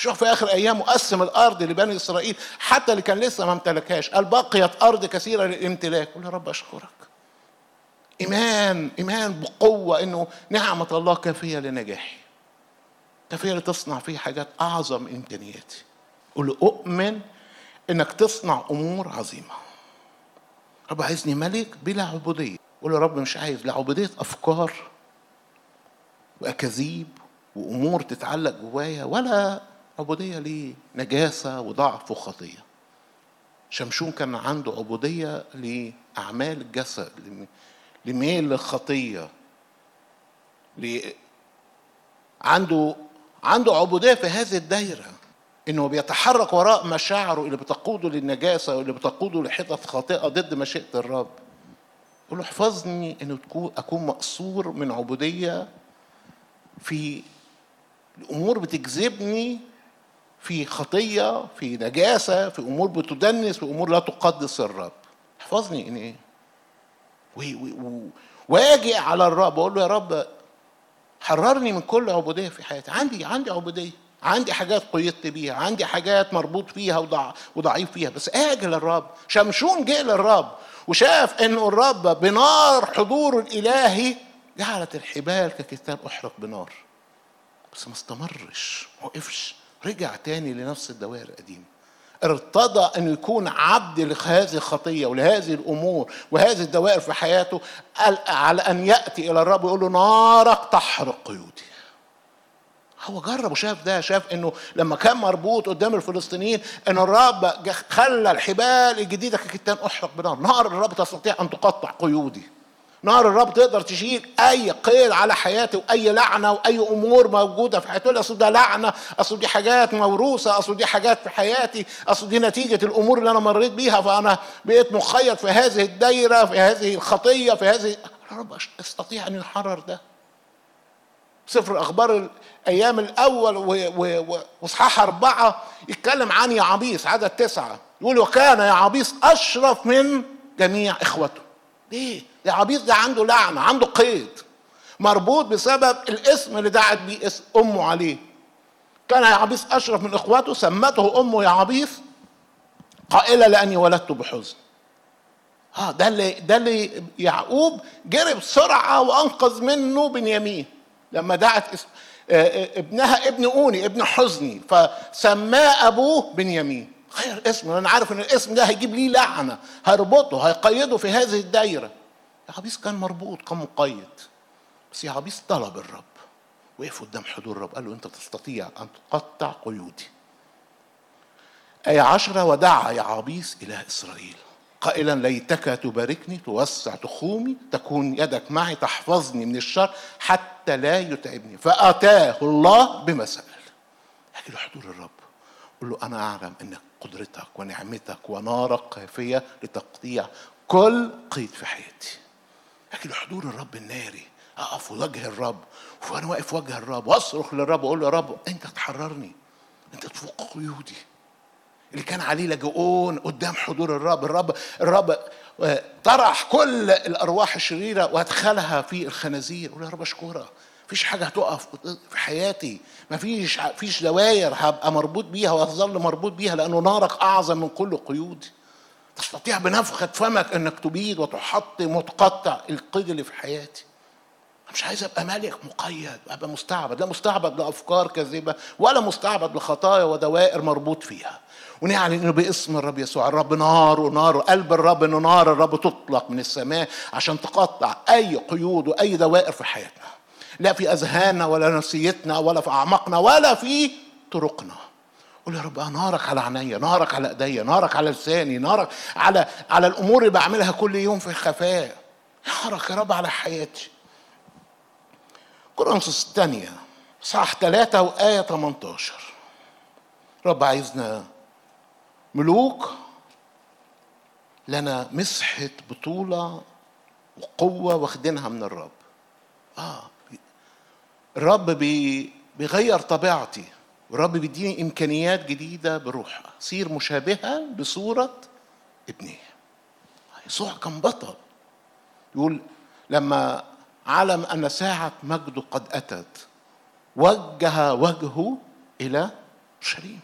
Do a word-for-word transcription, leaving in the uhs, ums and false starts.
شوف في آخر أيامه قسم الأرض لبني إسرائيل حتى اللي كان لسه ما امتلكهاش، قال بقيت أرض كثيرة للامتلاك. قول يا رب أشكرك. إيمان إيمان بقوة إنه نعمة الله كافية لنجاحي، كافية لتصنع فيه حاجات أعظم من إمكانياتي. قول له أؤمن إنك تصنع أمور عظيمة. رب عايزني ملك بلا عبودية. قول له رب مش عايز لا عبودية أفكار وأكاذيب وأمور تتعلق جوايا، ولا عبودية لنجاسة وضعف وخطية. شمشون كان عنده عبودية لأعمال الجسد، لميل للخطية، عنده عنده عبودية في هذه الدائرة، إنه بيتحرك وراء مشاعره اللي بتقوده للنجاسة واللي بتقوده لحتت خاطئة ضد مشيئة الرب. يقول له احفظني إنه تكون أكون مقصور من عبودية في الأمور بتجذبني، في خطية، في نجاسة، في أمور بتدنس، في أمور لا تقدس الرب. احفظني إن إيه واجي على الرب أقول له يا رب حررني من كل عبودية في حياتي. عندي عندي عبودية، عندي حاجات قيدت بيها، عندي حاجات مربوط فيها وضع وضعيف فيها، بس اجي للرب. شمشون جه للرب وشاف انه الرب بنار حضوره الالهي جعلت الحبال ككتان احرق بنار، بس ما استمرش، ما وقفش، رجع تاني لنفس الدوائر القديمه. ارتضى أن يكون عبد لهذه الخطية ولهذه الأمور وهذه الدوائر في حياته، على أن يأتي إلى الرب ويقول له نارك تحرق قيودي. هو جرب وشاف ده، شاف أنه لما كان مربوط قدام الفلسطينيين أن الرب خلى الحبال الجديدة ككتان أحرق بنار. نار الرب تستطيع أن تقطع قيودي، نار الرب تقدر تشيل اي قيد على حياتي واي لعنه واي امور موجوده في حياتي. اصل ده لعنه، اصل دي حاجات موروثه، اصل دي حاجات في حياتي، اصل دي نتيجه الامور اللي انا مريت بيها، فانا بقيت مخيط في هذه الدايره، في هذه الخطيه، في هذه. الرب استطيع ان يحرر ده. سفر اخبار الايام الاول واصحاح اربعه يتكلم عن يعابيس، عدد تسعه يقول وكان يعابيس اشرف من جميع اخوته. ليه؟ يعابيس ده عنده لعنة، عنده قيد مربوط بسبب الاسم اللي دعت بيه اسم أمه عليه. كان يعابيس أشرف من إخواته، سمته أمه يعابيس قائلة لأني ولدته بحزن. ها ده اللي ده اللي يعقوب جري بسرعة وأنقذ منه بنيامين لما دعت اسم ابنها ابن أوني ابن حزني، فسماه أبوه بنيامين. غير اسمه، أنا عارف إن الاسم ده هيجيب ليه لعنة، هيربطه، هيقيده في هذه الدايرة. يعابيس كان مربوط، كان مقيد، بس يعابيس طلب الرب، وقف قدام حضور الرب قال له أنت تستطيع أن تقطع قيودي. آية عشرة ودعا يعابيس إله إسرائيل قائلا ليتك تباركني، توسع تخومي، تكون يدك معي، تحفظني من الشر حتى لا يتعبني. فأتاه الله بما سأل. هاجي لحضور الرب قل له أنا أعلم أن قدرتك ونعمتك ونارك كافية لتقطيع كل قيد في حياتي. هاجي لحضور الرب الناري، أقف وجه الرب، وأنا واقف وجه الرب وأصرخ للرب وأقول له يا رب أنت تحررني، أنت تفوق قيودي. اللي كان عليه لاجئون قدام حضور الرب، الرب الرب طرح كل الارواح الشريره وادخلها في الخنازير. قول يا رب اشكرك، مفيش حاجه هتقف في حياتي، مفيش فيش دواير هبقى مربوط بيها وهظل مربوط بيها، لانه نارك اعظم من كل قيود. تستطيع بنفخه فمك انك تبيد وتحطم وتقطع القيد اللي في حياتي. مش عايز ابقى ملك مقيد، ابقى مستعبد، لا مستعبد لافكار كاذبه ولا مستعبد لخطايا ودوائر مربوط فيها. ونعلن انه باسم الرب يسوع الرب نار، ونار قلب الرب انه نار الرب تطلق من السماء عشان تقطع اي قيود واي دوائر في حياتنا، لا في اذهاننا ولا نفسيتنا ولا في اعماقنا ولا في طرقنا. قول يا رب نارك على عينيا، نارك على ايديا، نارك على لساني، نارك على على الامور اللي بعملها كل يوم في الخفاء، نارك يا رب على حياتي. كورنثوس الثانية صح ثلاثة وآية ثمانية عشر. رب عايزنا ملوك لنا مسحة بطولة وقوة واخدينها من الرب. آه الرب بي بيغير طبيعتي، والرب بيديني إمكانيات جديدة بروحها، صير مشابهة بصورة ابنه. يسوع كان بطل، يقول لما علم أن ساعة مجده قد أتت وجه وجهه إلى اورشليم.